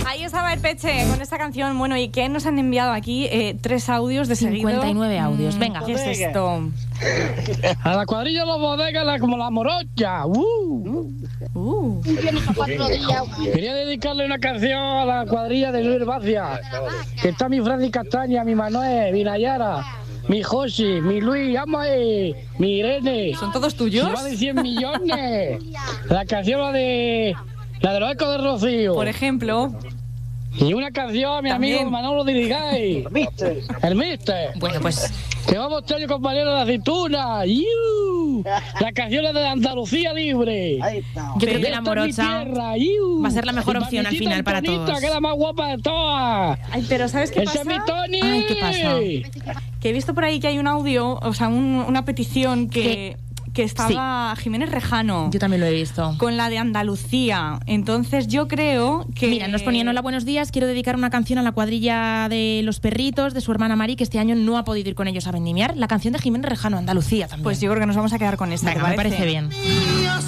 Ahí estaba el Peche con esta canción. Bueno, ¿y qué nos han enviado aquí? 3 audios de 59 seguido. audios. Venga. ¿Qué es esto? A la cuadrilla de los bodegas como la morocha. Quería dedicarle una canción a la cuadrilla de Luis Bacia. Que está mi Freddy Castaña, mi Manuel, mi Nayara, mi Josi, mi Luis, mi Irene. ¿Son todos tuyos? Más de 100 millones. La canción la de los ecos de Rocío. Por ejemplo. Y una canción a mi También. amigo Manolo Dirigay. El Mister. Bueno, pues Que vamos este año, compañero de la aceituna. ¡Iu! La canción es de Andalucía Libre. yo creo que Esta la es morocha mi tierra, ¡iu! va a ser la mejor Y opción al mi final para Antonita, todos. que es la más guapa de todas. Ay, pero ¿sabes qué ¡Ese pasa? es mi Tony! Ay, ¿qué pasa? Que he visto por ahí que hay un audio, o sea, una petición que estaba Jiménez Rejano. Yo también lo he visto. Con la de Andalucía. Entonces yo creo que... Mira, nos ponían hola, buenos días, quiero dedicar una canción a la cuadrilla de los perritos de su hermana Mari, que este año no ha podido ir con ellos a vendimiar. La canción de Jiménez Rejano, Andalucía también. Pues yo creo que nos vamos a quedar con esta. Venga, ¿te me parece bien.